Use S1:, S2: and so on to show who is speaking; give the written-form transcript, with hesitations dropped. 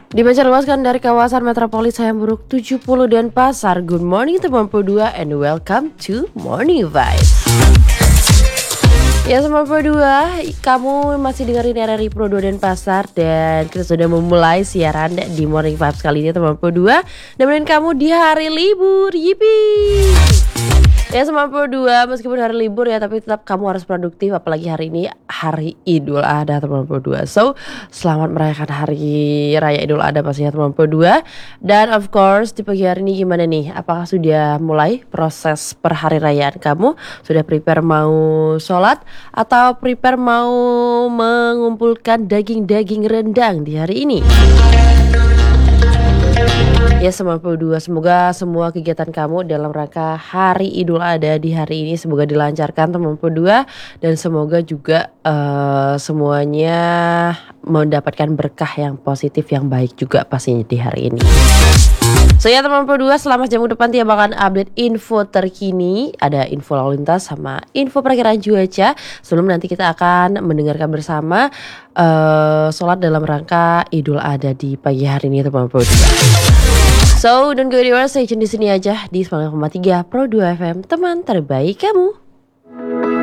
S1: Dimancarluaskan dari kawasan metropolis Hayamburuk 70 Denpasar. Good morning teman Pro2 and welcome to Morning Vibes. Ya teman Pro2, kamu masih dengerin RRI Pro2 Denpasar dan kita sudah memulai siaran di Morning Vibes kali ini teman Pro2. Nemenin kamu di hari libur, yippee! Ya teman Pro2, meskipun hari libur ya, tapi tetap kamu harus produktif. Apalagi hari ini hari Idul Adha teman Pro2. So, selamat merayakan hari raya Idul Adha pastinya teman Pro2. Dan of course di pagi hari ini gimana nih? Apakah sudah mulai proses per hari rayaan kamu? Sudah prepare mau sholat? Atau prepare mau mengumpulkan daging-daging rendang di hari ini? Ya teman Pro2, semoga semua kegiatan kamu dalam rangka hari Idul Adha di hari ini semoga dilancarkan teman Pro2. Dan semoga juga semuanya mendapatkan berkah yang positif yang baik juga pastinya di hari ini. So ya teman Pro2, selama jam depan tiap akan update info terkini. Ada info lalu lintas sama info perakiraan cuaca. Sebelum nanti kita akan mendengarkan bersama sholat dalam rangka Idul Adha di pagi hari ini teman Pro2. So don't go anywhere, stay tune di sini aja di 9,3 Pro2 FM, teman terbaik kamu.